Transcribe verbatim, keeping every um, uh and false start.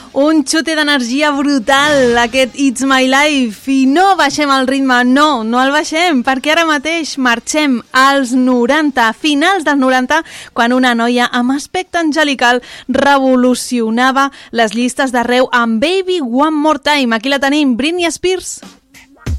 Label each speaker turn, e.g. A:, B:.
A: Un xute d'energia brutal, aquest It's My Life. I no baixem el ritme, no, no el baixem, perquè ara mateix marxem als noranta, finals dels noranta, quan una noia amb aspecte angelical revolucionava les llistes d'arreu amb Baby One More Time. Aquí la tenim, Britney Spears.